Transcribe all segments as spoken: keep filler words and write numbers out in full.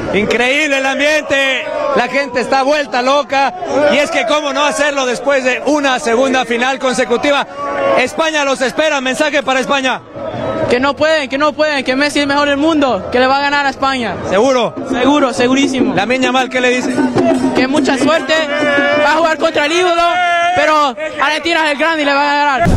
Increíble el ambiente, la gente está vuelta loca y es que cómo no hacerlo después de una segunda final consecutiva. España los espera, mensaje para España. Que no pueden, que no pueden, que Messi es el mejor del mundo, que le va a ganar a España. ¿Seguro? Seguro, segurísimo. Lamine Yamal, ¿qué le dice? Que mucha suerte, va a jugar contra el ídolo, pero Argentina es el grande y le va a ganar.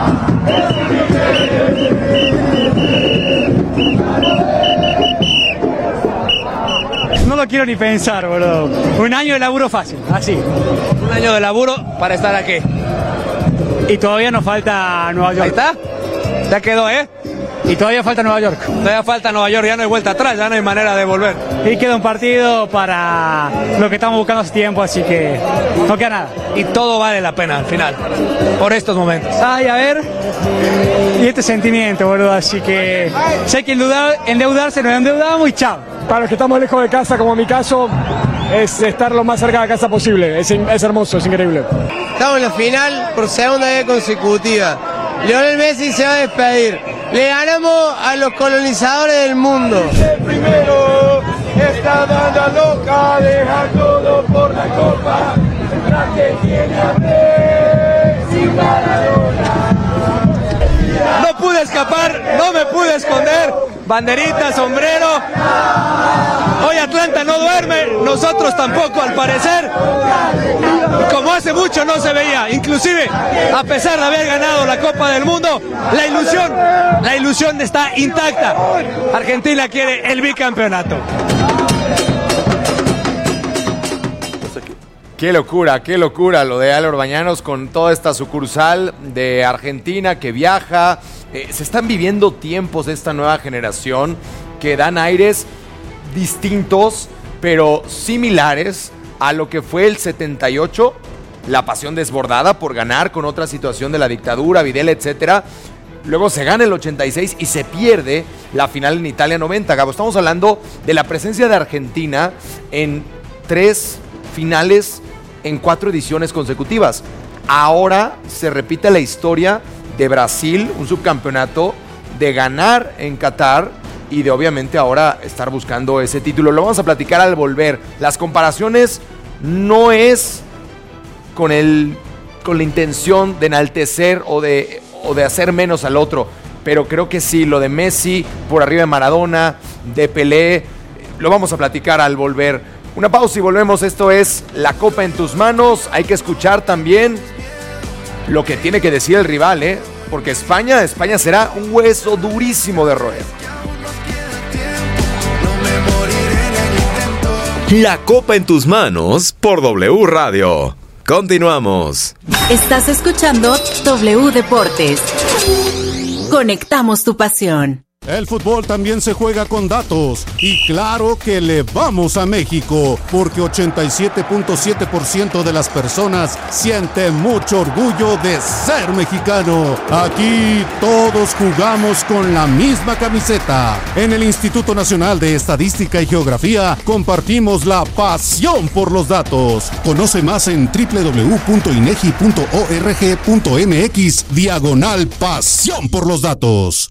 No lo quiero ni pensar, boludo. Un año de laburo fácil, así. Un año de laburo para estar aquí. Y todavía nos falta Nueva York. Ahí está. Ya quedó, ¿eh? Y todavía falta Nueva York. Todavía falta Nueva York, ya no hay vuelta atrás, ya no hay manera de volver. Y queda un partido para lo que estamos buscando hace tiempo, así que no queda nada. Y todo vale la pena al final, por estos momentos. Ay, a ver. Y este sentimiento, boludo, así que sé que endeudar, endeudarse nos endeudamos y chao. Para los que estamos lejos de casa, como en mi caso, es estar lo más cerca de casa posible. Es, es hermoso, es increíble. Estamos en la final por segunda vez consecutiva. Lionel Messi se va a despedir. Le ganamos a los colonizadores del mundo. El primero, esta banda loca deja todo por la copa. La que tiene a Messi Maradona. No pude escapar, no me pude esconder. Banderita, sombrero. Hoy Atlanta no duerme, nosotros tampoco al parecer. Como hace mucho no se veía, inclusive a pesar de haber ganado la Copa del Mundo, la ilusión, la ilusión está intacta. Argentina quiere el bicampeonato. Qué locura, qué locura lo de Ale Orbañanos con toda esta sucursal de Argentina que viaja. Eh, se están viviendo tiempos de esta nueva generación que dan aires distintos, pero similares a lo que fue el setenta y ocho, la pasión desbordada por ganar con otra situación de la dictadura, Videla, etcétera. Luego se gana el ochenta y seis y se pierde la final en Italia noventa. Gabo, estamos hablando de la presencia de Argentina en tres finales en cuatro ediciones consecutivas. Ahora se repite la historia de Brasil, un subcampeonato, de ganar en Qatar y de obviamente ahora estar buscando ese título. Lo vamos a platicar al volver. Las comparaciones no es con, el, con la intención de enaltecer o de, o de hacer menos al otro, pero creo que sí, lo de Messi por arriba de Maradona, de Pelé, lo vamos a platicar al volver. Una pausa y volvemos. Esto es La Copa en tus manos. Hay que escuchar también lo que tiene que decir el rival, ¿eh? Porque España, España será un hueso durísimo de roer. La Copa en tus manos por W Radio. Continuamos. Estás escuchando W Deportes. Conectamos tu pasión. El fútbol también se juega con datos y claro que le vamos a México porque ochenta y siete punto siete por ciento de las personas sienten mucho orgullo de ser mexicano. Aquí todos jugamos con la misma camiseta. En el Instituto Nacional de Estadística y Geografía compartimos la pasión por los datos. Conoce más en doble u doble u doble u punto inegi punto org punto mx diagonal pasión por los datos.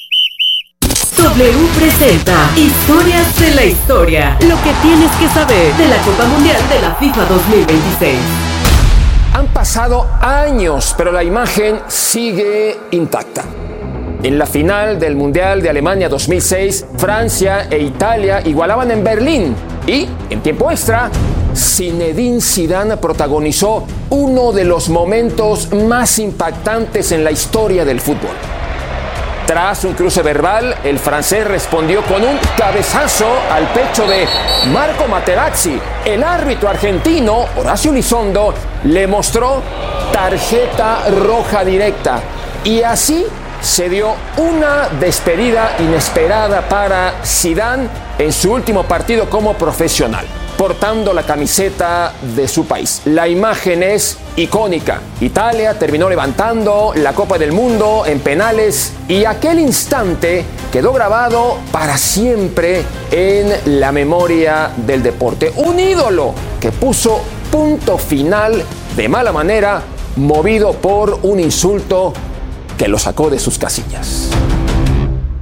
W presenta Historias de la Historia. Lo que tienes que saber de la Copa Mundial de la FIFA dos mil veintiséis. Han pasado años, pero la imagen sigue intacta. En la final del Mundial de Alemania dos mil seis, Francia e Italia igualaban en Berlín. Y, en tiempo extra, Zinedine Zidane protagonizó uno de los momentos más impactantes en la historia del fútbol. Tras un cruce verbal, el francés respondió con un cabezazo al pecho de Marco Materazzi. El árbitro argentino, Horacio Elizondo, le mostró tarjeta roja directa. Y así se dio una despedida inesperada para Zidane en su último partido como profesional, portando la camiseta de su país. La imagen es icónica. Italia terminó levantando la Copa del Mundo en penales y aquel instante quedó grabado para siempre en la memoria del deporte. Un ídolo que puso punto final de mala manera, movido por un insulto que lo sacó de sus casillas.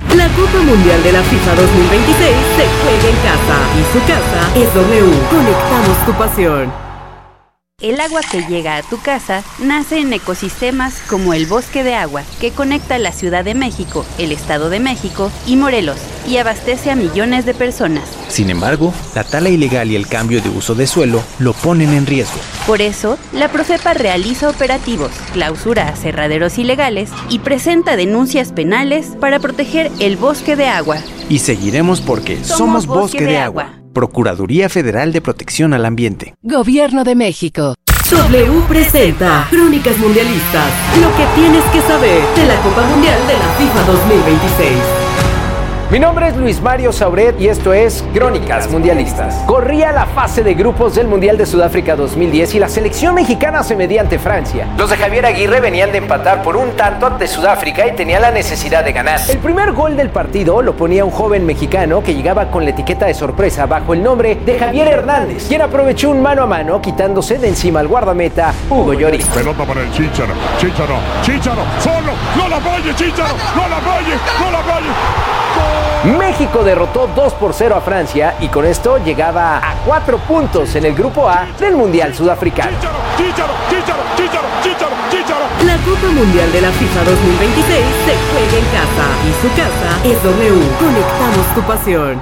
La Copa Mundial de la FIFA dos mil veintiséis se juega en casa y su casa es W. Conectamos tu pasión. El agua que llega a tu casa nace en ecosistemas como el Bosque de Agua, que conecta la Ciudad de México, el Estado de México y Morelos, y abastece a millones de personas. Sin embargo, la tala ilegal y el cambio de uso de suelo lo ponen en riesgo. Por eso, la Profepa realiza operativos, clausura aserraderos ilegales y presenta denuncias penales para proteger el Bosque de Agua. Y seguiremos porque somos, somos Bosque, Bosque de, de agua. agua. Procuraduría Federal de Protección al Ambiente. Gobierno de México. W presenta Crónicas Mundialistas. Lo que tienes que saber de la Copa Mundial de la FIFA dos mil veintiséis. Mi nombre es Luis Mario Sauret y esto es Crónicas Mundialistas. Corría la fase de grupos del Mundial de Sudáfrica dos mil diez y la selección mexicana se medía ante Francia. Los de Javier Aguirre venían de empatar por un tanto ante Sudáfrica y tenían la necesidad de ganar. El primer gol del partido lo ponía un joven mexicano que llegaba con la etiqueta de sorpresa bajo el nombre de Javier Hernández, quien aprovechó un mano a mano quitándose de encima al guardameta Hugo Lloris. Pelota para el Chícharo, Chícharo, Chícharo, solo, no la falle Chícharo, no la falle, no la falle. México derrotó dos por cero a Francia y con esto llegaba a cuatro puntos en el grupo A del Mundial Sudafricano. Chícharo, Chícharo, Chícharo, Chícharo, Chícharo. La Copa Mundial de la FIFA dos mil veintiséis se juega en casa y su casa es W. Conectamos tu pasión.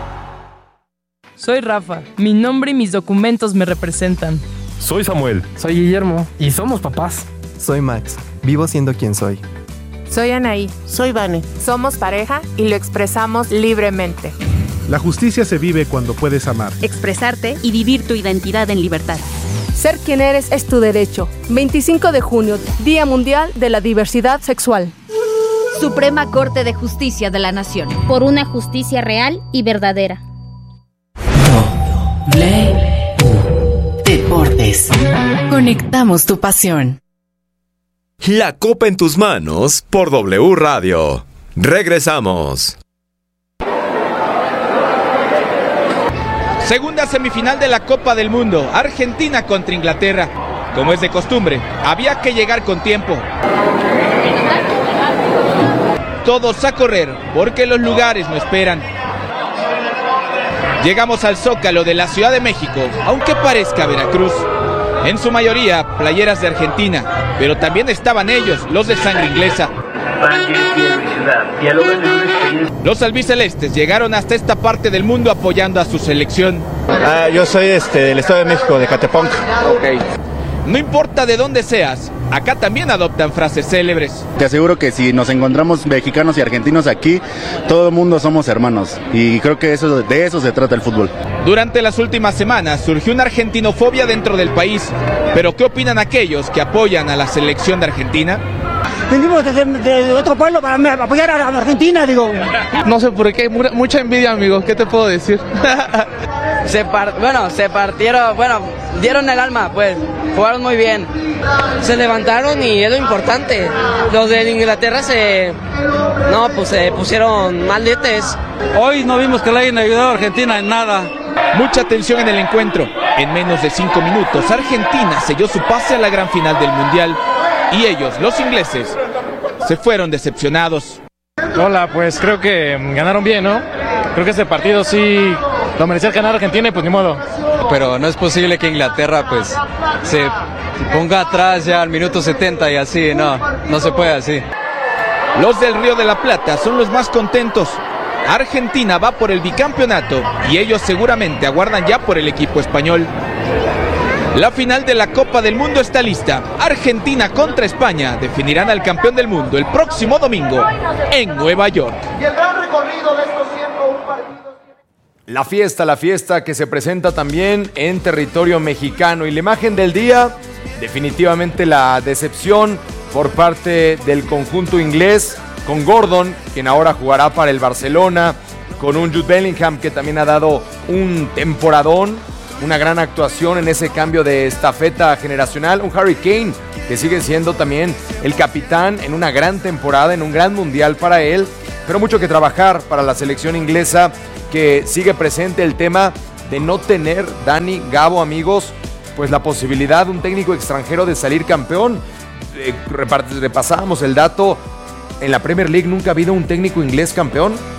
Soy Rafa, mi nombre y mis documentos me representan. Soy Samuel. Soy Guillermo y somos papás. Soy Max, vivo siendo quien soy. Soy Anaí. Soy Vane. Somos pareja y lo expresamos libremente. La justicia se vive cuando puedes amar, expresarte y vivir tu identidad en libertad. Ser quien eres es tu derecho. veinticinco de junio, Día Mundial de la Diversidad Sexual. Suprema Corte de Justicia de la Nación. Por una justicia real y verdadera. Deportes. Conectamos tu pasión. La Copa en tus manos por W Radio. Regresamos. Segunda semifinal de la Copa del Mundo. Argentina contra Inglaterra. Como es de costumbre, había que llegar con tiempo. Todos a correr, porque los lugares no esperan. Llegamos al Zócalo de la Ciudad de México, aunque parezca Veracruz. En su mayoría, playeras de Argentina, pero también estaban ellos, los de sangre inglesa. Los albicelestes llegaron hasta esta parte del mundo apoyando a su selección. Ah, yo soy este, del Estado de México, de Catepunk. Okay. No importa de dónde seas, acá también adoptan frases célebres. Te aseguro que si nos encontramos mexicanos y argentinos aquí, todo el mundo somos hermanos. Y creo que eso, de eso se trata el fútbol. Durante las últimas semanas surgió una argentinofobia dentro del país. ¿Pero qué opinan aquellos que apoyan a la selección de Argentina? Venimos de, de otro pueblo para apoyar a la Argentina, digo. No sé por qué, mucha envidia, amigo. ¿Qué te puedo decir? se par bueno, se partieron, bueno, dieron el alma, pues. Jugaron muy bien. Se levantaron y es lo importante. Los de Inglaterra se... No, pues se pusieron maletes. Hoy no vimos que le hayan ayudado a Argentina en nada. Mucha tensión en el encuentro. En menos de cinco minutos, Argentina selló su pase a la gran final del Mundial. Y ellos, los ingleses, se fueron decepcionados. Hola, pues creo que ganaron bien, ¿no? Creo que ese partido sí lo merecía ganar Argentina y pues ni modo. Pero no es posible que Inglaterra pues se ponga atrás ya al minuto setenta y así, no, no se puede así. Los del Río de la Plata son los más contentos. Argentina va por el bicampeonato y ellos seguramente aguardan ya por el equipo español. La final de la Copa del Mundo está lista. Argentina contra España definirán al campeón del mundo el próximo domingo en Nueva York. Y el gran recorrido de estos ciento uno partidos. La fiesta, la fiesta que se presenta también en territorio mexicano. Y la imagen del día, definitivamente la decepción por parte del conjunto inglés, con Gordon, quien ahora jugará para el Barcelona, con un Jude Bellingham que también ha dado un temporadón, una gran actuación en ese cambio de estafeta generacional, un Harry Kane que sigue siendo también el capitán en una gran temporada, en un gran mundial para él, pero mucho que trabajar para la selección inglesa, que sigue presente el tema de no tener, Dani, Gabo, amigos, pues la posibilidad de un técnico extranjero de salir campeón. Eh, repasábamos el dato, en la Premier League nunca ha habido un técnico inglés campeón.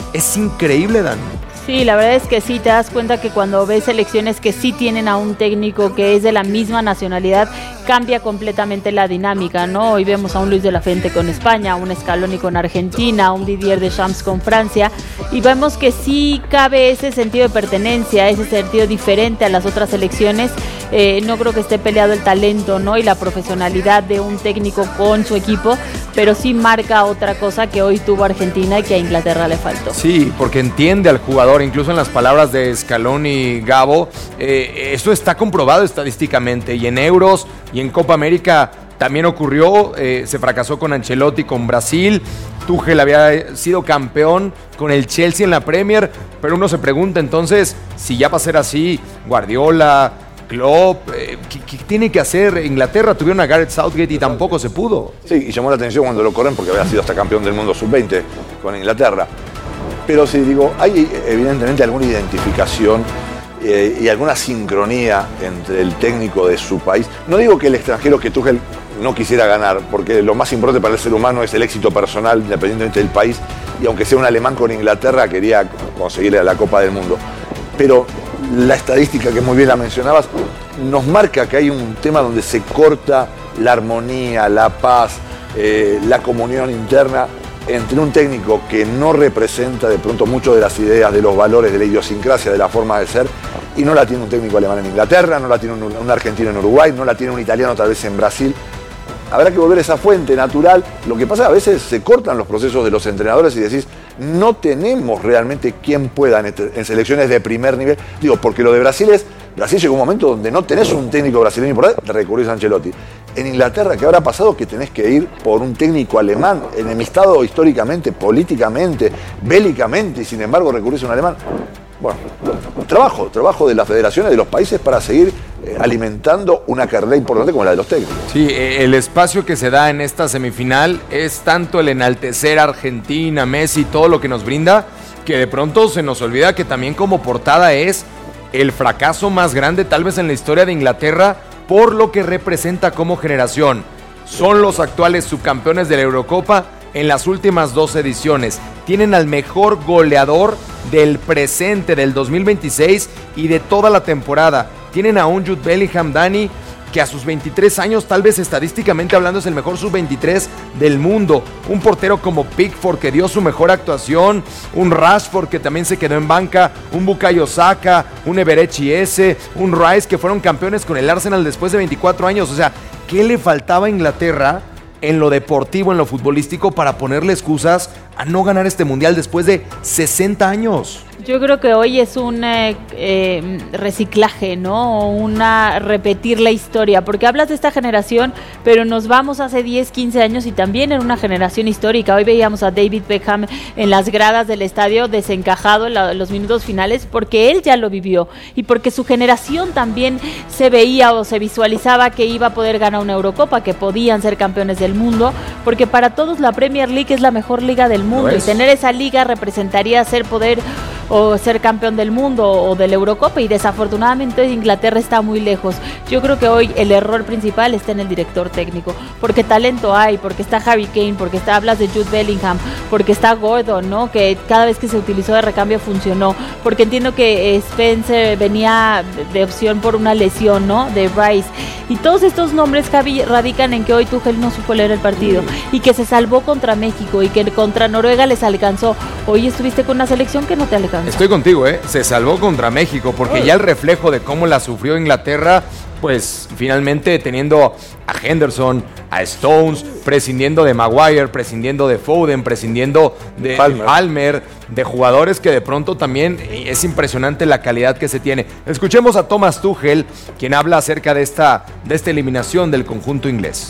Es increíble, Dan. Sí, la verdad es que sí, te das cuenta que cuando ves selecciones que sí tienen a un técnico que es de la misma nacionalidad, cambia completamente la dinámica, ¿no? Hoy vemos a un Luis de la Fuente con España, a un Scaloni con Argentina, a un Didier Deschamps con Francia, y vemos que sí cabe ese sentido de pertenencia, ese sentido diferente a las otras selecciones. Eh, no creo que esté peleado el talento, ¿no? Y la profesionalidad de un técnico con su equipo, pero sí marca otra cosa que hoy tuvo Argentina y que a Inglaterra le faltó. Sí, porque entiende al jugador, incluso en las palabras de Scaloni y Gabo, eh, eso está comprobado estadísticamente, y en Euros y en Copa América también ocurrió. Eh, se fracasó con Ancelotti, con Brasil. Tuchel había sido campeón con el Chelsea en la Premier, pero uno se pregunta entonces, si ya va a ser así, Guardiola, Klopp, eh, ¿qué, ¿qué tiene que hacer Inglaterra? Tuvieron a Gareth Southgate y tampoco se pudo. Sí, y llamó la atención cuando lo corren porque había sido hasta campeón del mundo sub veinte con Inglaterra. Pero sí, digo, hay evidentemente alguna identificación eh, y alguna sincronía entre el técnico de su país. No digo que el extranjero, que Tuchel no quisiera ganar, porque lo más importante para el ser humano es el éxito personal, independientemente del país, y aunque sea un alemán con Inglaterra, quería conseguir la Copa del Mundo. Pero la estadística, que muy bien la mencionabas, nos marca que hay un tema donde se corta la armonía, la paz, eh, la comunión interna entre un técnico que no representa de pronto mucho de las ideas, de los valores, de la idiosincrasia, de la forma de ser, y no la tiene un técnico alemán en Inglaterra, no la tiene un, un argentino en Uruguay, no la tiene un italiano tal vez en Brasil. Habrá que volver a esa fuente natural. Lo que pasa es que a veces se cortan los procesos de los entrenadores y decís, no tenemos realmente quien pueda en, en selecciones de primer nivel. Digo, porque lo de Brasil es, Brasil llegó un momento donde no tenés un técnico brasileño por ahí, recurrís a Ancelotti. En Inglaterra, ¿qué habrá pasado? Que tenés que ir por un técnico alemán, enemistado históricamente, políticamente, bélicamente, y sin embargo recurrís a un alemán. Bueno, trabajo, trabajo de las federaciones de los países para seguir eh, alimentando una carrera importante como la de los técnicos. Sí, el espacio que se da en esta semifinal es tanto el enaltecer a Argentina, Messi, todo lo que nos brinda, que de pronto se nos olvida que también como portada es el fracaso más grande tal vez en la historia de Inglaterra por lo que representa como generación. Son los actuales subcampeones de la Eurocopa en las últimas dos ediciones. Tienen al mejor goleador del presente, del dos mil veintiséis y de toda la temporada. Tienen a un Jude Bellingham, Dani, que a sus veintitrés años, tal vez estadísticamente hablando, es el mejor sub veintitrés del mundo. Un portero como Pickford, que dio su mejor actuación. Un Rashford, que también se quedó en banca. Un Bukayo Saka, un Eberechi Eze, un Rice, que fueron campeones con el Arsenal después de veinticuatro años. O sea, ¿qué le faltaba a Inglaterra en lo deportivo, en lo futbolístico, para ponerle excusas a no ganar este mundial después de sesenta años? Yo creo que hoy es un eh, eh, reciclaje, ¿no? Una repetir la historia, porque hablas de esta generación, pero nos vamos hace diez, quince años y también en una generación histórica. Hoy veíamos a David Beckham en las gradas del estadio desencajado en la, los minutos finales, porque él ya lo vivió y porque su generación también se veía o se visualizaba que iba a poder ganar una Eurocopa, que podían ser campeones del mundo, porque para todos la Premier League es la mejor liga del mundo y tener esa liga representaría ser poder o ser campeón del mundo o de la Eurocopa, y desafortunadamente Inglaterra está muy lejos. Yo creo que hoy el error principal está en el director técnico, porque talento hay, porque está Harry Kane, porque está, hablas de Jude Bellingham, porque está Gordon, ¿no? Que cada vez que se utilizó de recambio funcionó, porque entiendo que Spencer venía de opción por una lesión, ¿no? De Rice, y todos estos nombres, Javi, radican en que hoy Tuchel no supo leer el partido y que se salvó contra México y que contra Noruega les alcanzó. Hoy estuviste con una selección que no te alcanzó. Estoy contigo, ¿eh? Se salvó contra México, porque ya el reflejo de cómo la sufrió Inglaterra, pues finalmente teniendo a Henderson, a Stones, prescindiendo de Maguire, prescindiendo de Foden, prescindiendo de Palmer. Palmer, de jugadores que de pronto también es impresionante la calidad que se tiene. Escuchemos a Thomas Tuchel, quien habla acerca de esta, de esta eliminación del conjunto inglés.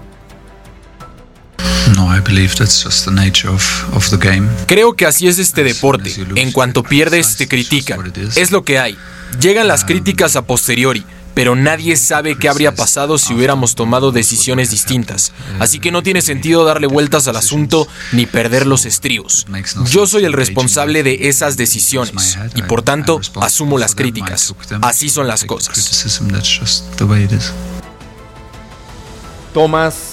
Creo que así es este deporte. En cuanto pierdes, te critican. Es lo que hay. Llegan las críticas a posteriori, pero nadie sabe qué habría pasado si hubiéramos tomado decisiones distintas. Así que no tiene sentido darle vueltas al asunto ni perder los estribos. Yo soy el responsable de esas decisiones y por tanto asumo las críticas. Así son las cosas. Thomas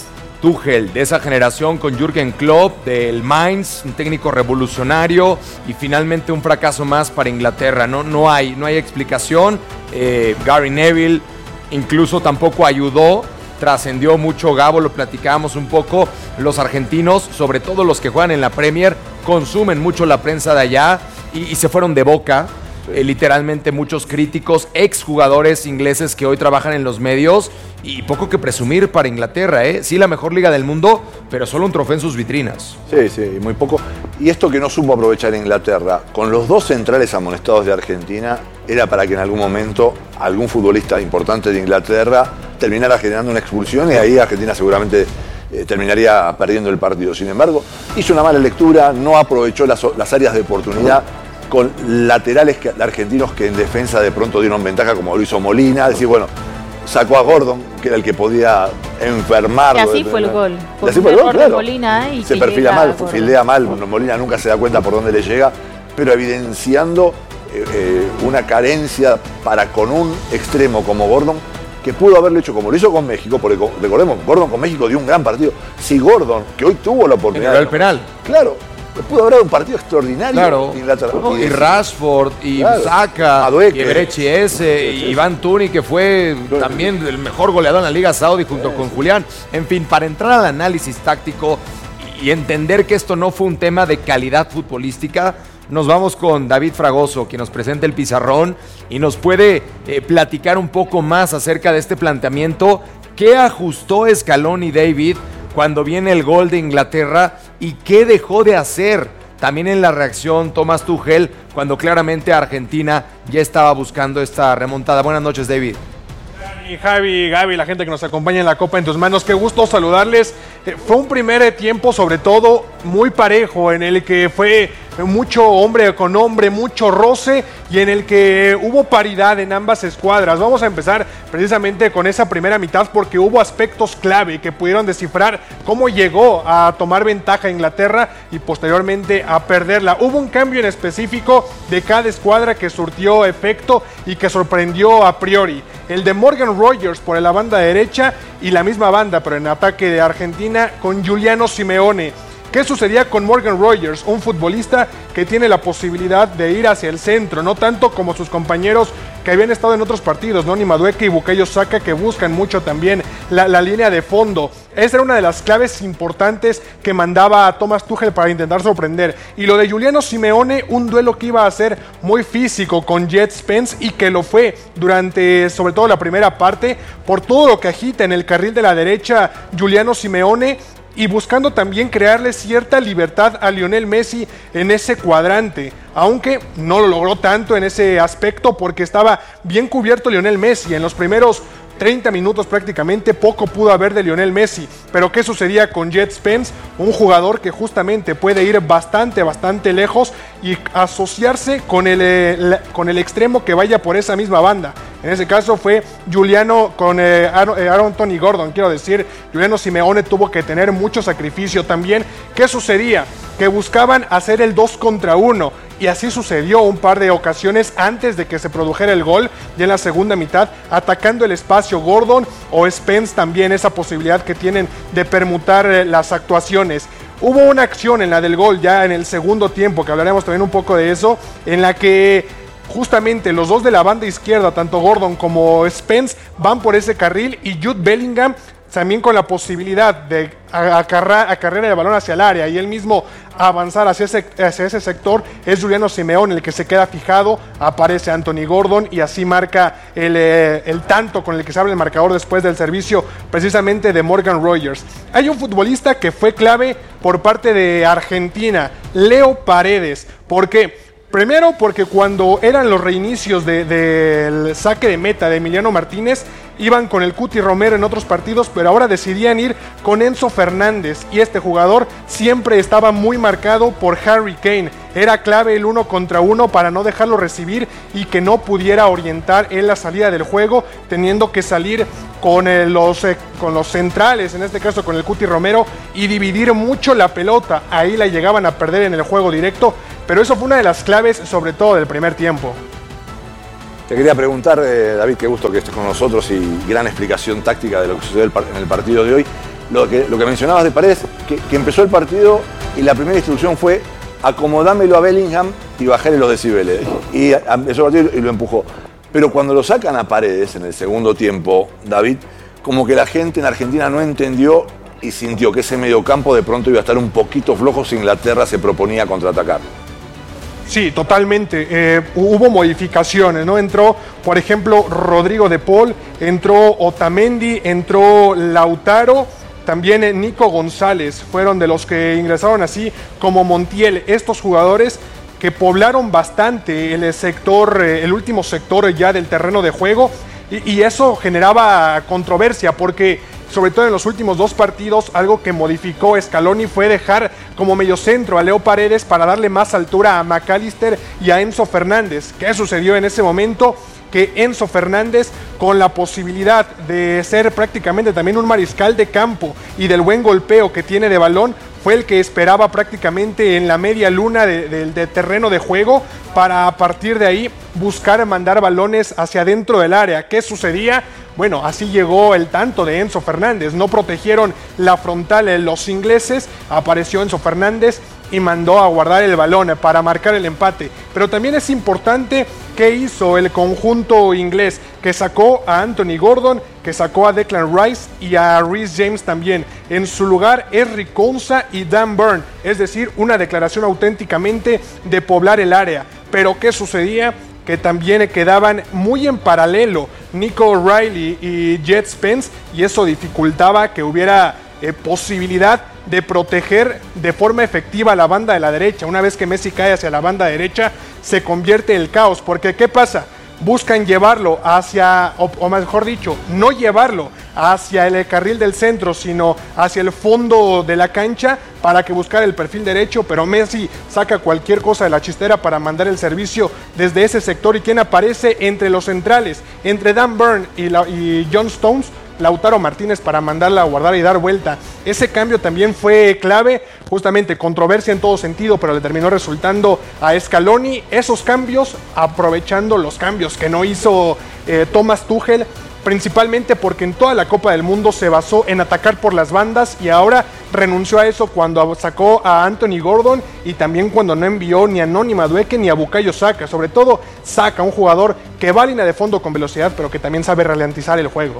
Tuchel, de esa generación con Jürgen Klopp, del Mainz, un técnico revolucionario, y finalmente un fracaso más para Inglaterra. No, no, hay, no hay explicación. Eh, Gary Neville incluso tampoco ayudó, trascendió mucho. Gabo, lo platicábamos un poco, los argentinos, sobre todo los que juegan en la Premier, consumen mucho la prensa de allá y, y se fueron de boca. Eh, literalmente muchos críticos, exjugadores ingleses que hoy trabajan en los medios, y poco que presumir para Inglaterra, ¿eh? Sí, la mejor liga del mundo, pero solo un trofeo en sus vitrinas. Sí, sí, muy poco. Y esto que no supo aprovechar Inglaterra, con los dos centrales amonestados de Argentina, era para que en algún momento algún futbolista importante de Inglaterra terminara generando una expulsión y ahí Argentina seguramente eh, terminaría perdiendo el partido. Sin embargo, hizo una mala lectura, no aprovechó las, las áreas de oportunidad con laterales que, argentinos que en defensa de pronto dieron ventaja, como lo hizo Molina. Decir, bueno, sacó a Gordon, que era el que podía enfermarlo. Y así fue el gol. Y así fue el gol, claro. Molina, ¿eh? Y se perfila mal, fildea mal, Molina nunca se da cuenta por dónde le llega, pero evidenciando eh, eh, una carencia para con un extremo como Gordon, que pudo haberlo hecho como lo hizo con México, porque recordemos, Gordon con México dio un gran partido. Si Gordon, que hoy tuvo la oportunidad... el penal. Claro. Pudo haber dado un partido extraordinario. Claro, y, y Rashford, y claro. Saka, y Eberechi ese, y Iván Tuni, que fue también el mejor goleador en la Liga Saudí junto con Julián. En fin, para entrar al análisis táctico y entender que esto no fue un tema de calidad futbolística, nos vamos con David Fragoso, quien nos presenta el pizarrón y nos puede eh, platicar un poco más acerca de este planteamiento. ¿Qué ajustó Scaloni, David, cuando viene el gol de Inglaterra, y qué dejó de hacer también en la reacción Thomas Tuchel cuando claramente Argentina ya estaba buscando esta remontada? Buenas noches, David. Y Javi, Gaby, la gente que nos acompaña en la Copa en tus manos, qué gusto saludarles. Eh, fue un primer tiempo sobre todo muy parejo, en el que fue mucho hombre con hombre, mucho roce, y en el que hubo paridad en ambas escuadras. Vamos a empezar precisamente con esa primera mitad, porque hubo aspectos clave que pudieron descifrar cómo llegó a tomar ventaja Inglaterra y posteriormente a perderla. Hubo un cambio en específico de cada escuadra que surtió efecto y que sorprendió a priori. El de Morgan Rogers por la banda derecha, y la misma banda pero en ataque de Argentina con Giuliano Simeone. ¿Qué sucedía con Morgan Rogers? Un futbolista que tiene la posibilidad de ir hacia el centro, no tanto como sus compañeros que habían estado en otros partidos, Noni Madueke y Bukayo Saka, que buscan mucho también la, la línea de fondo. Esa era una de las claves importantes que mandaba a Thomas Tuchel para intentar sorprender. Y lo de Giuliano Simeone, un duelo que iba a ser muy físico con Jet Spence, y que lo fue durante sobre todo la primera parte, por todo lo que agita en el carril de la derecha Giuliano Simeone, y buscando también crearle cierta libertad a Lionel Messi en ese cuadrante, aunque no lo logró tanto en ese aspecto porque estaba bien cubierto Lionel Messi. En los primeros treinta minutos prácticamente poco pudo haber de Lionel Messi. Pero ¿qué sucedía con Jet Spence? Un jugador que justamente puede ir bastante, bastante lejos y asociarse con el, el, con el extremo que vaya por esa misma banda. En ese caso fue Giuliano con eh, Aaron, eh, Aaron Tony Gordon, quiero decir. Giuliano Simeone tuvo que tener mucho sacrificio también. ¿Qué sucedía? Que buscaban hacer el dos contra uno. Y así sucedió un par de ocasiones antes de que se produjera el gol, ya en la segunda mitad, atacando el espacio Gordon o Spence también, esa posibilidad que tienen de permutar eh, las actuaciones. Hubo una acción en la del gol ya en el segundo tiempo, que hablaremos también un poco de eso, en la que justamente los dos de la banda izquierda, tanto Gordon como Spence, van por ese carril, y Jude Bellingham también con la posibilidad de acarrear acarrear el balón hacia el área y él mismo avanzar hacia ese, hacia ese sector. Es Giuliano Simeone el que se queda fijado, aparece Anthony Gordon y así marca el, eh, el tanto con el que se abre el marcador después del servicio precisamente de Morgan Rogers. Hay un futbolista que fue clave por parte de Argentina, Leo Paredes. ¿Por qué? Primero porque cuando eran los reinicios de, del saque de meta de Emiliano Martínez, iban con el Cuti Romero en otros partidos, pero ahora decidían ir con Enzo Fernández, y este jugador siempre estaba muy marcado por Harry Kane. Era clave el uno contra uno para no dejarlo recibir y que no pudiera orientar en la salida del juego, teniendo que salir con, eh, los, eh, con los centrales, en este caso con el Cuti Romero, y dividir mucho la pelota. Ahí la llegaban a perder en el juego directo, pero eso fue una de las claves, sobre todo del primer tiempo. Te quería preguntar, eh, David, qué gusto que estés con nosotros y gran explicación táctica de lo que sucedió en el partido de hoy. lo que, lo que mencionabas de Paredes, que, que empezó el partido y la primera instrucción fue acomodámelo a Bellingham y bajarle los decibeles. Y empezó el partido y lo empujó. Pero cuando lo sacan a Paredes en el segundo tiempo, David, como que la gente en Argentina no entendió y sintió que ese mediocampo de pronto iba a estar un poquito flojo si Inglaterra se proponía contraatacar. Sí, totalmente. Eh, hubo modificaciones, ¿no? Entró, por ejemplo, Rodrigo de Paul, entró Otamendi, entró Lautaro, también Nico González. Fueron de los que ingresaron, así como Montiel. Estos jugadores que poblaron bastante el sector, el último sector ya del terreno de juego, y, y eso generaba controversia porque sobre todo en los últimos dos partidos, algo que modificó Scaloni fue dejar como mediocentro a Leo Paredes para darle más altura a McAllister y a Enzo Fernández. ¿Qué sucedió en ese momento? Que Enzo Fernández, con la posibilidad de ser prácticamente también un mariscal de campo y del buen golpeo que tiene de balón, fue el que esperaba prácticamente en la media luna del de, de terreno de juego para a partir de ahí buscar mandar balones hacia adentro del área. ¿Qué sucedía? Bueno, así llegó el tanto de Enzo Fernández. No protegieron la frontal en los ingleses, apareció Enzo Fernández y mandó a guardar el balón para marcar el empate. Pero también es importante qué hizo el conjunto inglés, que sacó a Anthony Gordon, que sacó a Declan Rice y a Reece James también. En su lugar es Eric Konsa y Dan Burn, es decir, una declaración auténticamente de poblar el área. Pero ¿qué sucedía? Que también quedaban muy en paralelo Nico O'Reilly y Jet Spence, y eso dificultaba que hubiera eh, posibilidad de proteger de forma efectiva la banda de la derecha. Una vez que Messi cae hacia la banda derecha, se convierte en el caos, porque ¿qué pasa? Buscan llevarlo hacia, o, o mejor dicho, no llevarlo hacia el carril del centro, sino hacia el fondo de la cancha para que buscara el perfil derecho, pero Messi saca cualquier cosa de la chistera para mandar el servicio desde ese sector. ¿Y quién aparece entre los centrales? Entre Dan Burn y, la, y John Stones, Lautaro Martínez, para mandarla a guardar y dar vuelta. Ese cambio también fue clave, justamente controversia en todo sentido, pero le terminó resultando a Scaloni. Esos cambios, aprovechando los cambios que no hizo eh, Thomas Tuchel, principalmente porque en toda la Copa del Mundo se basó en atacar por las bandas y ahora renunció a eso cuando sacó a Anthony Gordon y también cuando no envió ni a Noni Madueke ni a Bukayo Saka. Sobre todo Saka, un jugador que va a línea de fondo con velocidad, pero que también sabe ralentizar el juego.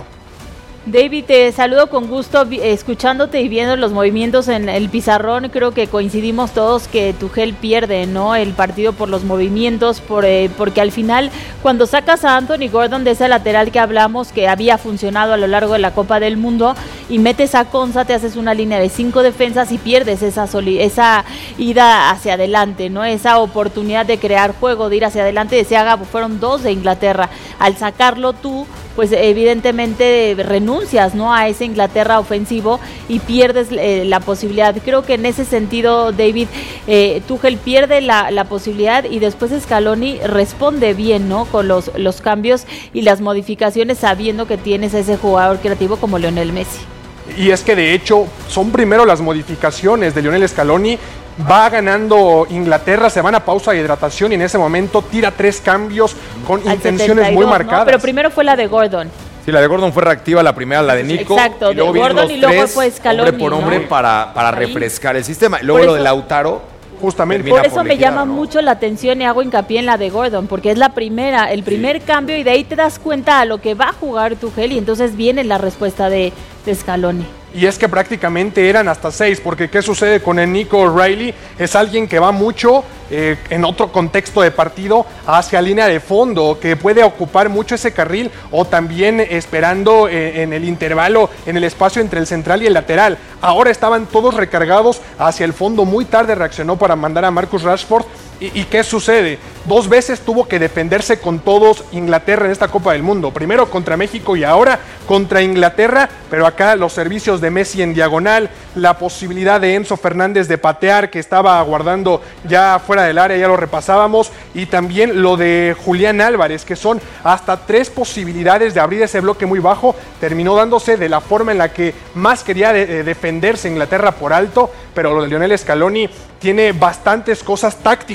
David, te saludo con gusto, escuchándote y viendo los movimientos en el pizarrón. Creo que coincidimos todos que Tuchel pierde, ¿no?, el partido por los movimientos, por, eh, porque al final cuando sacas a Anthony Gordon de ese lateral que hablamos que había funcionado a lo largo de la Copa del Mundo y metes a Konsa, te haces una línea de cinco defensas y pierdes esa, soli- esa ida hacia adelante, ¿no?, esa oportunidad de crear juego, de ir hacia adelante. De Seaga fueron dos de Inglaterra. Al sacarlo tú, pues evidentemente renuncias, ¿no?, a ese Inglaterra ofensivo y pierdes eh, la posibilidad. Creo que en ese sentido, David, eh, Tuchel pierde la, la posibilidad y después Scaloni responde bien, ¿no?, con los, los cambios y las modificaciones, sabiendo que tienes a ese jugador creativo como Lionel Messi. Y es que de hecho son primero las modificaciones de Lionel Scaloni. Va ganando Inglaterra, se van a pausa de hidratación y en ese momento tira tres cambios con Al intenciones setenta y dos, muy marcadas. ¿no? Pero primero fue la de Gordon. Sí, la de Gordon fue reactiva, la primera la de Nico. Exacto, y luego de Gordon y luego tres, fue Scaloni, hombre por hombre, ¿no?, para, para refrescar el sistema. Y luego Por lo eso, de Lautaro. Justamente. Por eso por me liquidar, llama ¿no? mucho la atención y hago hincapié en la de Gordon, porque es la primera, el primer sí. cambio, y de ahí te das cuenta a lo que va a jugar Tuchel y entonces viene la respuesta de, de Scaloni. Y es que prácticamente eran hasta seis, porque ¿qué sucede con el Nico O'Reilly? Es alguien que va mucho eh, en otro contexto de partido hacia línea de fondo, que puede ocupar mucho ese carril o también esperando eh, en el intervalo, en el espacio entre el central y el lateral. Ahora estaban todos recargados hacia el fondo, muy tarde reaccionó para mandar a Marcus Rashford. ¿Y, ¿Y qué sucede? Dos veces tuvo que defenderse con todos Inglaterra en esta Copa del Mundo. Primero contra México y ahora contra Inglaterra, pero acá los servicios de Messi en diagonal, la posibilidad de Enzo Fernández de patear, que estaba aguardando ya fuera del área, ya lo repasábamos, y también lo de Julián Álvarez, que son hasta tres posibilidades de abrir ese bloque muy bajo. Terminó dándose de la forma en la que más quería de, de defenderse Inglaterra por alto, pero lo de Lionel Scaloni tiene bastantes cosas tácticas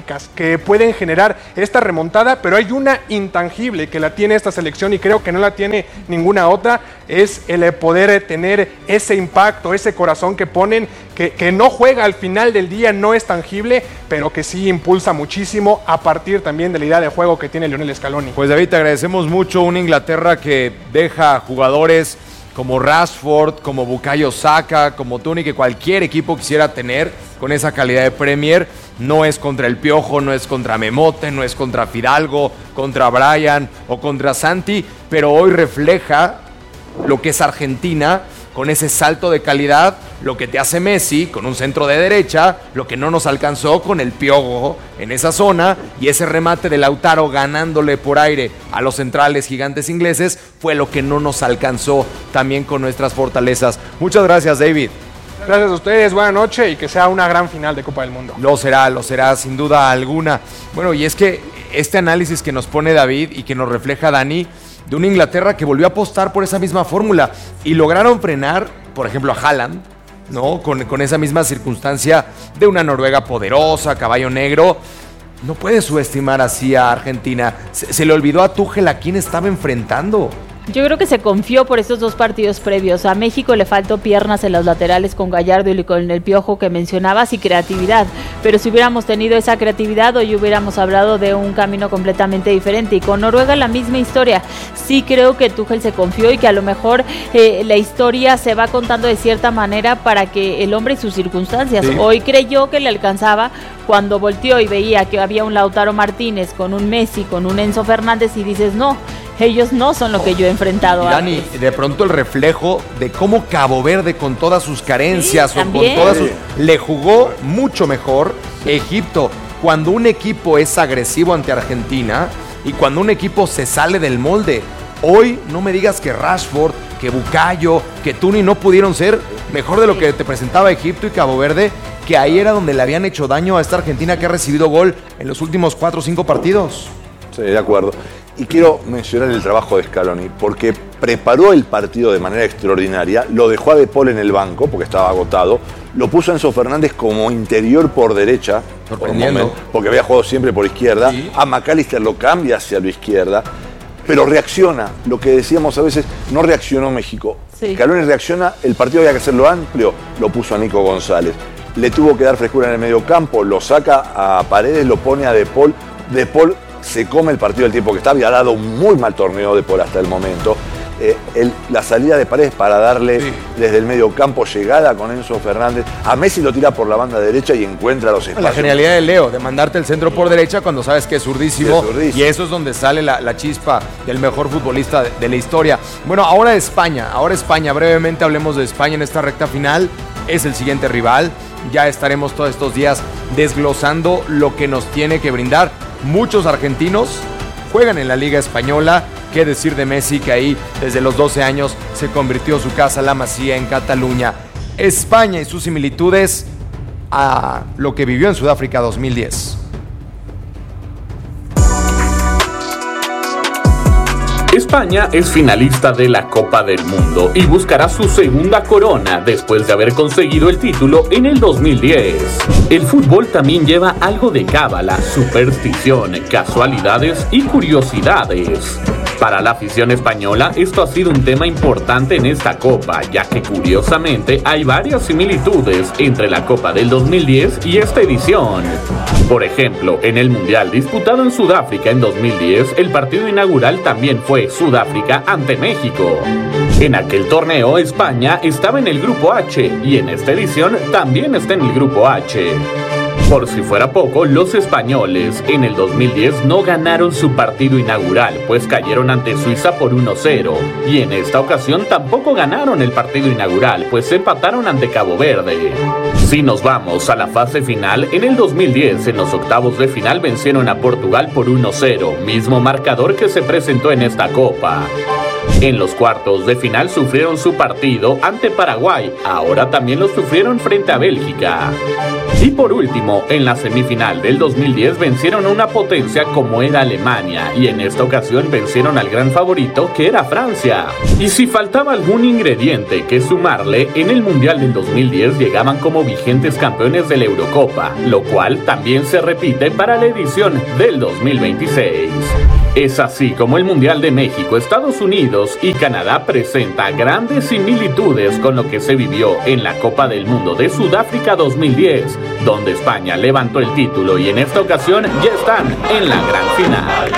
básicas que pueden generar esta remontada, pero hay una intangible que la tiene esta selección y creo que no la tiene ninguna otra, es el poder tener ese impacto, ese corazón que ponen, que, que no juega al final del día, no es tangible, pero que sí impulsa muchísimo a partir también de la idea de juego que tiene Lionel Scaloni. Pues David, te agradecemos mucho, una Inglaterra que deja jugadores como Rashford, como Bukayo Saka, como Toni, que cualquier equipo quisiera tener con esa calidad de Premier. No es contra el Piojo, no es contra Memote, no es contra Fidalgo, contra Brian o contra Santi, pero hoy refleja lo que es Argentina con ese salto de calidad, lo que te hace Messi con un centro de derecha, lo que no nos alcanzó con el Piojo en esa zona, y ese remate de Lautaro ganándole por aire a los centrales gigantes ingleses fue lo que no nos alcanzó también con nuestras fortalezas. Muchas gracias, David. Gracias a ustedes, buena noche y que sea una gran final de Copa del Mundo. Lo será, lo será sin duda alguna. Bueno, y es que este análisis que nos pone David y que nos refleja Dani, de una Inglaterra que volvió a apostar por esa misma fórmula y lograron frenar, por ejemplo, a Haaland, ¿no? Con, con esa misma circunstancia de una Noruega poderosa, caballo negro. No puedes subestimar así a Argentina. Se, se le olvidó a Tuchel a quién estaba enfrentando. Yo creo que se confió por estos dos partidos previos. A México le faltó piernas en los laterales con Gallardo y con el Piojo que mencionabas y creatividad. Pero si hubiéramos tenido esa creatividad, hoy hubiéramos hablado de un camino completamente diferente. Y con Noruega la misma historia. Sí creo que Tuchel se confió y que a lo mejor eh, la historia se va contando de cierta manera para que el hombre y sus circunstancias. Sí. Hoy creyó que le alcanzaba cuando volteó y veía que había un Lautaro Martínez con un Messi, con un Enzo Fernández y dices no. Ellos no son lo que yo he enfrentado Dani, antes. De pronto el reflejo de cómo Cabo Verde con todas sus carencias sí, o con todas sus... le jugó mucho mejor Egipto. Cuando un equipo es agresivo ante Argentina y cuando un equipo se sale del molde. Hoy no me digas que Rashford, que Bukayo, que Tuni no pudieron ser mejor de lo que te presentaba Egipto y Cabo Verde, que ahí era donde le habían hecho daño a esta Argentina que ha recibido gol en los últimos cuatro o cinco partidos. Sí, de acuerdo. Y quiero mencionar el trabajo de Scaloni, porque preparó el partido de manera extraordinaria, lo dejó a De Paul en el banco, porque estaba agotado, lo puso a Enzo Fernández como interior por derecha, por un momento, porque había jugado siempre por izquierda, sí. A McAllister lo cambia hacia la izquierda, pero reacciona, lo que decíamos a veces, no reaccionó México. Sí. Scaloni reacciona, el partido había que hacerlo amplio, lo puso a Nico González. Le tuvo que dar frescura en el medio campo, lo saca a Paredes, lo pone a De Paul, De Paul se come el partido del tiempo que está, había dado un muy mal torneo de Paul hasta el momento. Eh, el, la salida de Paredes para darle sí. desde el medio campo llegada con Enzo Fernández. A Messi lo tira por la banda derecha y encuentra los espacios. La genialidad de Leo, de mandarte el centro por derecha cuando sabes que es zurdísimo. Sí, es zurdísimo. Y eso es donde sale la, la chispa del mejor futbolista de, de la historia. Bueno, ahora España, ahora España. Brevemente hablemos de España en esta recta final. Es el siguiente rival. Ya estaremos todos estos días desglosando lo que nos tiene que brindar. Muchos argentinos juegan en la Liga Española. Qué decir de Messi, que ahí desde los doce años se convirtió su casa La Masía en Cataluña. España y sus similitudes a lo que vivió en Sudáfrica dos mil diez. España es finalista de la Copa del Mundo y buscará su segunda corona después de haber conseguido el título en el dos mil diez. El fútbol también lleva algo de cábala, superstición, casualidades y curiosidades. Para la afición española, esto ha sido un tema importante en esta Copa, ya que curiosamente hay varias similitudes entre la Copa del dos mil diez y esta edición. Por ejemplo, en el Mundial disputado en Sudáfrica en dos mil diez, el partido inaugural también fue Sudáfrica ante México. En aquel torneo, España estaba en el Grupo H y en esta edición también está en el Grupo H. Por si fuera poco, los españoles en el dos mil diez no ganaron su partido inaugural, pues cayeron ante Suiza por uno cero. Y en esta ocasión tampoco ganaron el partido inaugural, pues se empataron ante Cabo Verde. Si nos vamos a la fase final, en el dos mil diez, en los octavos de final vencieron a Portugal por uno cero, mismo marcador que se presentó en esta Copa. En los cuartos de final sufrieron su partido ante Paraguay, ahora también lo sufrieron frente a Bélgica. Y por último, en la semifinal del dos mil diez vencieron a una potencia como era Alemania, y en esta ocasión vencieron al gran favorito que era Francia. Y si faltaba algún ingrediente que sumarle, en el Mundial del dos mil diez llegaban como vigentes campeones de la Eurocopa, lo cual también se repite para la edición del dos mil veintiséis. Es así como el Mundial de México, Estados Unidos y Canadá presenta grandes similitudes con lo que se vivió en la Copa del Mundo de Sudáfrica dos mil diez, donde España levantó el título y en esta ocasión ya están en la gran final.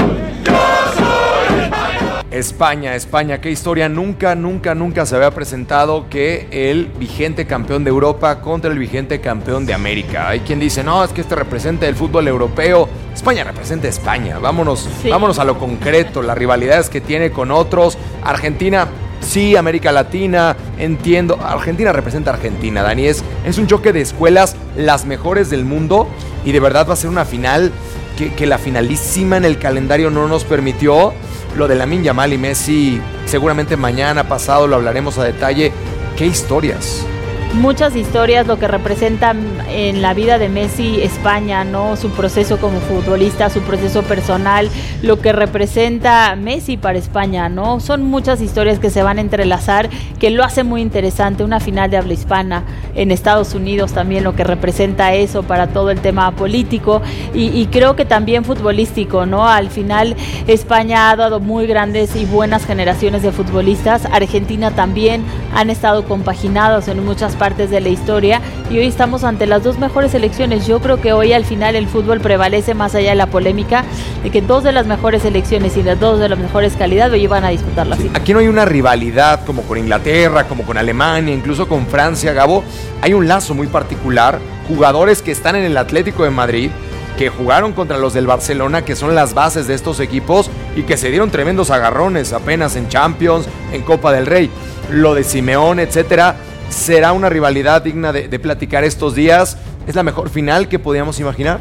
España, España, qué historia, nunca, nunca, nunca se había presentado que el vigente campeón de Europa contra el vigente campeón de América. Hay quien dice, no, es que este representa el fútbol europeo. España representa a España, vámonos, sí. vámonos a lo concreto, las rivalidades que tiene con otros. Argentina, sí, América Latina, entiendo, Argentina representa a Argentina, Dani, es, es un choque de escuelas, las mejores del mundo, y de verdad va a ser una final que, que la finalísima en el calendario no nos permitió. Lo de Lamine Yamal y Messi, seguramente mañana, pasado, lo hablaremos a detalle. ¡Qué historias! Muchas historias, lo que representa en la vida de Messi España, ¿no? Su proceso como futbolista, su proceso personal, lo que representa Messi para España, ¿no? Son muchas historias que se van a entrelazar, que lo hace muy interesante. Una final de habla hispana en Estados Unidos también, lo que representa eso para todo el tema político y, y creo que también futbolístico, ¿no? Al final España ha dado muy grandes y buenas generaciones de futbolistas. Argentina también han estado compaginados en muchas partes de la historia y hoy estamos ante las dos mejores selecciones. Yo creo que hoy al final el fútbol prevalece más allá de la polémica de que dos de las mejores selecciones y las dos de las mejores calidad hoy van a disputar la final. Aquí no hay una rivalidad como con Inglaterra, como con Alemania, incluso con Francia, Gabo. Hay un lazo muy particular, jugadores que están en el Atlético de Madrid, que jugaron contra los del Barcelona, que son las bases de estos equipos y que se dieron tremendos agarrones apenas en Champions, en Copa del Rey. Lo de Simeone, etcétera. ¿Será una rivalidad digna de, de platicar estos días? ¿Es la mejor final que podíamos imaginar?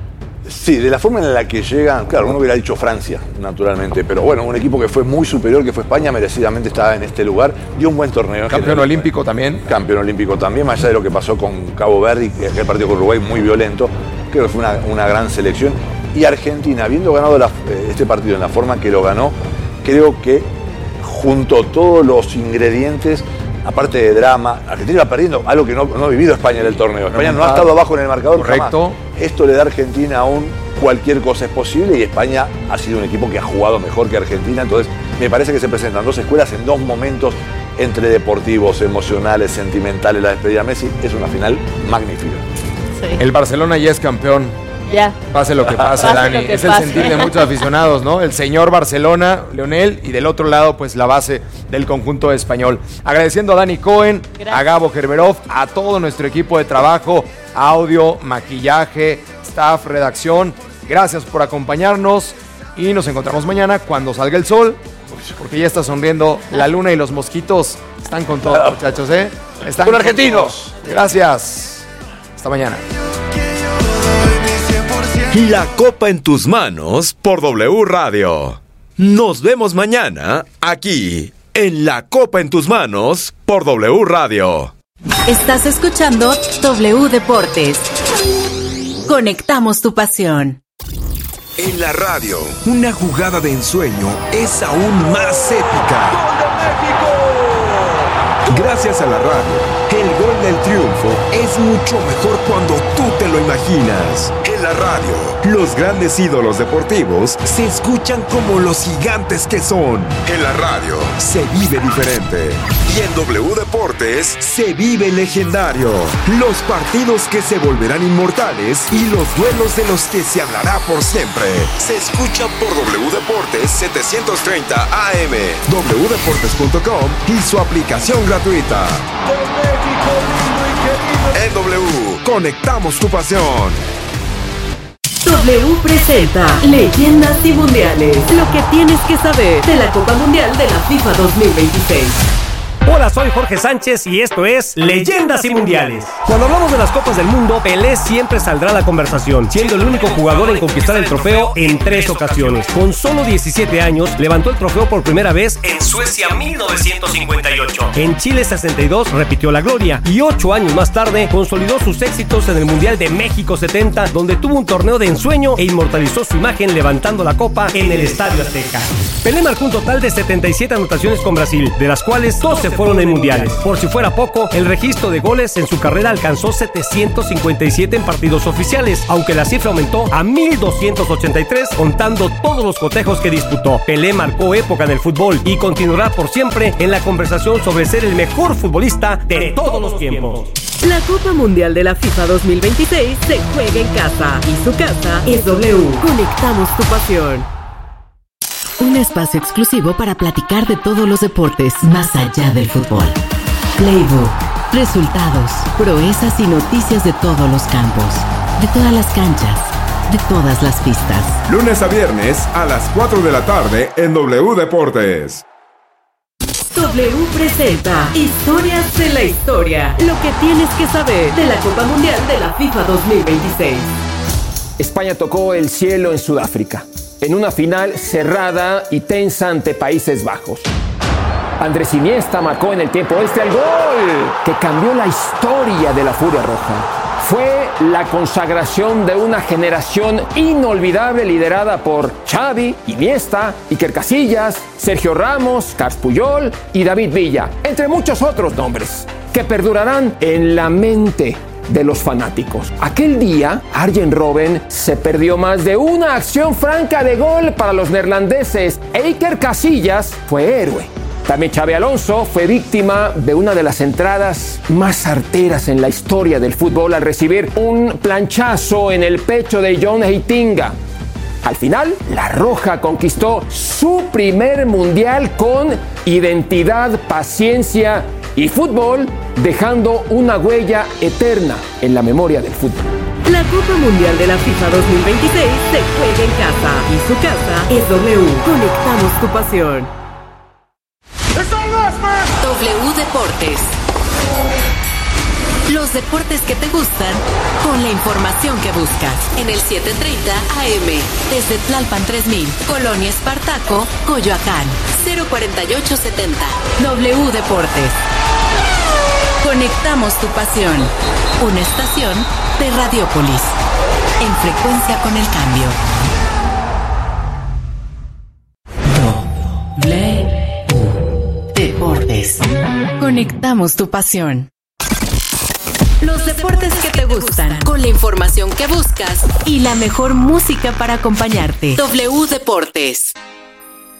Sí, de la forma en la que llegan, claro, uno hubiera dicho Francia, naturalmente, pero bueno, un equipo que fue muy superior, que fue España, merecidamente estaba en este lugar, dio un buen torneo. Campeón general, olímpico también. Campeón olímpico también, más allá de lo que pasó con Cabo Verde, aquel partido con Uruguay muy violento, creo que fue una, una gran selección. Y Argentina, habiendo ganado la, este partido en la forma que lo ganó, creo que junto a todos los ingredientes, aparte de drama, Argentina va perdiendo, algo que no, no ha vivido España en el torneo. España no ha estado abajo en el marcador. Correcto. Jamás. Esto le da a Argentina aún cualquier cosa es posible y España ha sido un equipo que ha jugado mejor que Argentina. Entonces, me parece que se presentan dos escuelas en dos momentos entre deportivos, emocionales, sentimentales. La despedida de Messi es una final magnífica. Sí. El Barcelona ya es campeón. Ya. Pase lo que pase, pase Dani. Que es pase. El sentir de muchos aficionados, ¿no? El señor Barcelona, Leonel, y del otro lado, pues la base del conjunto español. Agradeciendo a Dani Cohen, gracias. A Gabo Gerberov, a todo nuestro equipo de trabajo, audio, maquillaje, staff, redacción. Gracias por acompañarnos y nos encontramos mañana cuando salga el sol, porque ya está sonriendo la luna y los mosquitos están con todo, muchachos, ¿eh? Están con argentinos. Con Gracias. Hasta mañana. La copa en tus manos por W Radio. Nos vemos mañana aquí en La Copa en tus manos por W Radio. Estás escuchando W Deportes. Conectamos tu pasión. En la radio, una jugada de ensueño es aún más épica. ¡Gol de México! Gracias a la radio, el gol del triunfo es mucho mejor cuando tú te lo imaginas. En la radio, los grandes ídolos deportivos se escuchan como los gigantes que son. En la radio, se vive diferente. Y en W Deportes, se vive legendario. Los partidos que se volverán inmortales y los duelos de los que se hablará por siempre. Se escucha por W Deportes setecientos treinta A M, w deportes punto com y su aplicación gratuita. En W, conectamos tu pasión. W presenta Leyendas y Mundiales. Lo que tienes que saber de la Copa Mundial de la FIFA dos mil veintiséis. Hola, soy Jorge Sánchez y esto es Leyendas y Mundiales. Cuando hablamos de las Copas del Mundo, Pelé siempre saldrá a la conversación, siendo el único jugador en conquistar el trofeo en tres ocasiones. Con solo diecisiete años, levantó el trofeo por primera vez en Suecia mil novecientos cincuenta y ocho. En Chile sesenta y dos repitió la gloria y ocho años más tarde consolidó sus éxitos en el Mundial de México setenta, donde tuvo un torneo de ensueño e inmortalizó su imagen levantando la copa en el Estadio Azteca. Pelé marcó un total de setenta y siete anotaciones con Brasil, de las cuales doce fueron en mundiales. Por si fuera poco, el registro de goles en su carrera alcanzó setecientos cincuenta y siete en partidos oficiales, aunque la cifra aumentó a mil doscientos ochenta y tres contando todos los cotejos que disputó. Pelé marcó época en el fútbol y continuará por siempre en la conversación sobre ser el mejor futbolista de todos los tiempos. La Copa Mundial de la FIFA dos mil veintiséis se juega en casa y su casa es W. Conectamos tu pasión. Un espacio exclusivo para platicar de todos los deportes más allá del fútbol. Playbook, resultados, proezas y noticias de todos los campos, de todas las canchas, de todas las pistas. Lunes a viernes a las cuatro de la tarde en W Deportes. W presenta Historias de la Historia. Lo que tienes que saber de la Copa Mundial de la FIFA dos mil veintiséis. España tocó el cielo en Sudáfrica, en una final cerrada y tensa ante Países Bajos. Andrés Iniesta marcó en el tiempo extra el gol que cambió la historia de la Furia Roja. Fue la consagración de una generación inolvidable liderada por Xavi, Iniesta, Iker Casillas, Sergio Ramos, Carles Puyol y David Villa, entre muchos otros nombres que perdurarán en la mente de los fanáticos. Aquel día, Arjen Robben se perdió más de una acción franca de gol para los neerlandeses e Iker Casillas fue héroe. También Xabi Alonso fue víctima de una de las entradas más certeras en la historia del fútbol al recibir un planchazo en el pecho de John Heitinga. Al final, la Roja conquistó su primer mundial con identidad, paciencia y fútbol, dejando una huella eterna en la memoria del fútbol. La Copa Mundial de la FIFA dos mil veintiséis se juega en casa y su casa es W. Conectamos tu pasión. W Deportes. Los deportes que te gustan con la información que buscas. En el siete treinta A M. Desde Tlalpan tres mil, Colonia Espartaco, Coyoacán. cero cuarenta y ocho setenta. W Deportes. Conectamos tu pasión. Una estación de Radiópolis. En frecuencia con el cambio. W Deportes. Conectamos tu pasión. Los deportes que te gustan, con la información que buscas y la mejor música para acompañarte. W Deportes.